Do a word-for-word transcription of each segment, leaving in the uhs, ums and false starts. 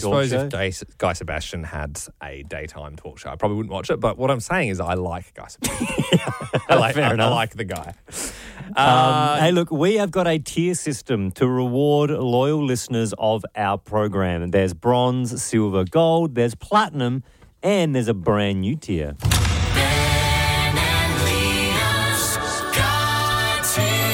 suppose show? if Guy, Guy Sebastian had a daytime talk show, I probably wouldn't watch it. But what I'm saying is I like Guy Sebastian. I, like, Fair I, I enough. like the guy. Um, Uh, hey, look, we have got a tier system to reward loyal listeners of our program. And there's bronze, silver, gold, there's platinum, and there's a brand new tier. Ben and Leah's God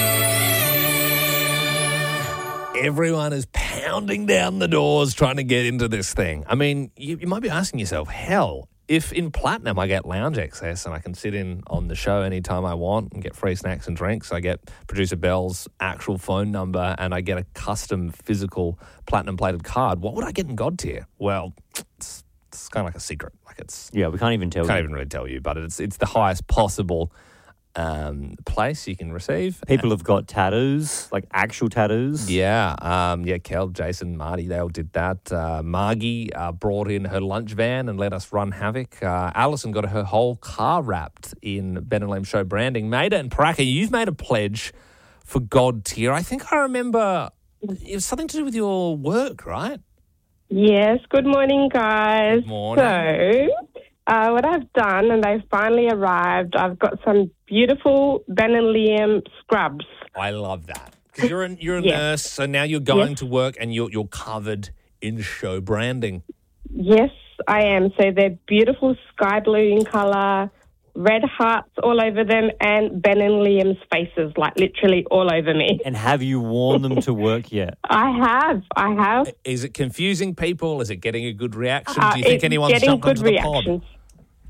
tier. Everyone is pounding down the doors trying to get into this thing. I mean, you, you might be asking yourself, hell, if in Platinum I get lounge access and I can sit in on the show anytime I want and get free snacks and drinks, I get producer Bell's actual phone number and I get a custom physical platinum plated card, what would I get in God tier? Well, it's, it's kind of like a secret. Like it's Yeah, we can't even tell can't you. even really tell you, but it's it's the highest possible um, place you can receive. People have got tattoos, like actual tattoos. Yeah, um, yeah. Kel, Jason, Marty, they all did that. Uh, Margie uh, brought in her lunch van and let us run havoc. Uh, Alison got her whole car wrapped in Ben and Liam Show branding. Maida and Paraka, you've made a pledge for God tier. I think I remember it was something to do with your work, right? Yes, good morning, guys. Good morning. So, uh, what I've done, and they've finally arrived, I've got some beautiful Ben and Liam scrubs. I love that. Because you're, an, you're a Yes. nurse, so now you're going Yes. to work and you're, you're covered in show branding. Yes, I am. So they're beautiful sky blue in colour, red hearts all over them, and Ben and Liam's faces, like literally all over me. And have you worn them to work yet? I have, I have. Is it confusing people? Is it getting a good reaction? Uh, Do you think it's anyone's getting jumped good onto the reactions. pod?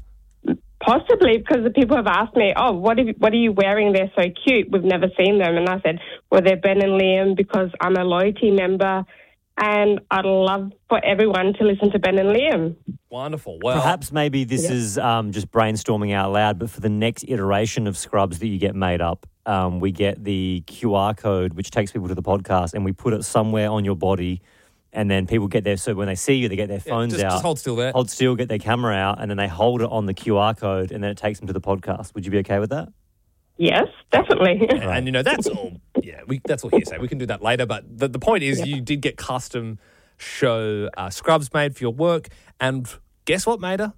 Possibly, because the people have asked me, oh, what are, you, what are you wearing? They're so cute. We've never seen them. And I said, well, they're Ben and Liam because I'm a loyalty member and I'd love for everyone to listen to Ben and Liam. Wonderful. Well, Perhaps maybe this is um, just brainstorming out loud, but for the next iteration of scrubs that you get made up, um, we get the Q R code which takes people to the podcast and we put it somewhere on your body and then people get there. So when they see you, they get their yeah, phones just, out. just hold still there. Hold still, get their camera out, and then they hold it on the Q R code and then it takes them to the podcast. Would you be okay with that? Yes, definitely. And, and, you know, that's all, yeah, we, that's all hearsay. We can do that later. But the, the point is you did get custom show uh, scrubs made for your work. And guess what, Maida?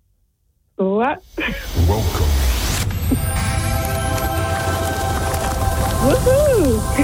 What? Welcome. Woohoo!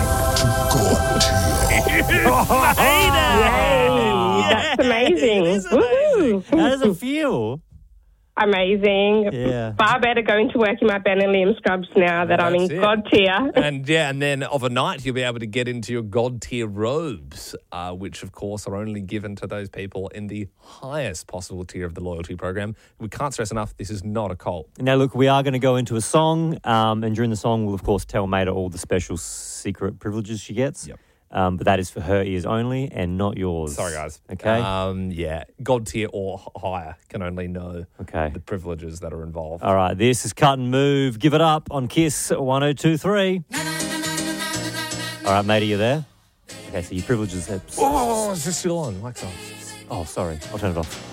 God Yay! That's amazing. It is Woohoo! How does it feel? Amazing. Yeah. Far better going to work in my Ben and Liam scrubs now that I'm in That's it. God tier. And yeah, and then of a night you'll be able to get into your God tier robes, uh, which of course are only given to those people in the highest possible tier of the loyalty program. We can't stress enough, this is not a cult. Now, look, we are going to go into a song, um, and during the song, we'll, of course, tell Maida all the special secret privileges she gets. Yep. Um, but that is for her ears only and not yours. Sorry, guys. Okay? Um, yeah, God tier or h- higher can only know Okay. the privileges that are involved. All right, this is Cut and Move. Give it up on Kiss one oh two three. All right, Maida, you there? Okay, so your privileges have... Oh, is this still on? Mike's on. Oh, sorry. I'll turn it off.